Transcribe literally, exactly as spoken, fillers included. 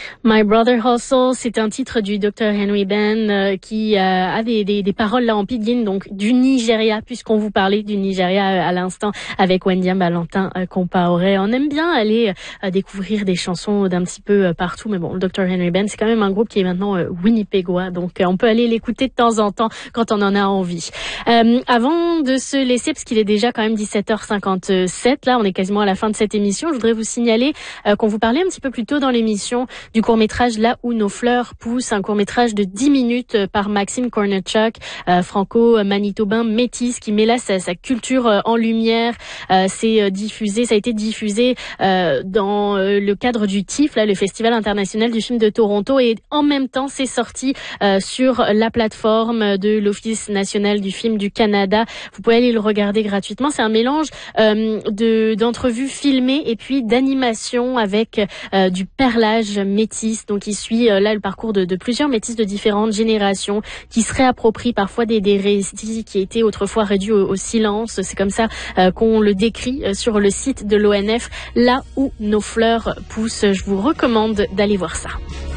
My Brother Hustle, c'est un titre du docteur Henry Ben euh, qui euh, a des, des, des paroles là en pidgin, donc du Nigeria, puisqu'on vous parlait du Nigeria euh, à l'instant avec Wendy Valentin euh, Compaoré. On aime bien aller euh, découvrir des chansons d'un petit peu euh, partout, mais bon, le docteur Henry Ben, c'est quand même un groupe qui est maintenant euh, winnipégois, donc euh, on peut aller l'écouter de temps en temps quand on en a envie. Euh, avant de se laisser, parce qu'il est déjà quand même dix-sept heures cinquante-sept, là on est quasiment à la fin de cette émission, je voudrais vous signaler euh, qu'on vous parlait un petit peu plus tôt dans l'émission du court-métrage Là où nos fleurs poussent, un court-métrage de dix minutes par Maxime Kornechuk, euh, franco-manitobain métis, qui met là sa, sa culture euh, en lumière. Euh, c'est euh, diffusé, ça a été diffusé euh, dans euh, le cadre du T I F, là, le Festival international du film de Toronto, et en même temps c'est sorti euh, sur la plateforme de l'Office national du film du Canada. Vous pouvez aller le regarder gratuitement. C'est un mélange euh, de d'entrevues filmées et puis d'animation avec euh, du perlage métis. Donc il suit euh, là le parcours de, de plusieurs métis de différentes générations qui se réapproprient parfois des, des récits qui étaient autrefois réduits au, au silence. C'est comme ça euh, qu'on le décrit euh, sur le site de l'O N F, Là où nos fleurs poussent. Je vous recommande d'aller voir ça.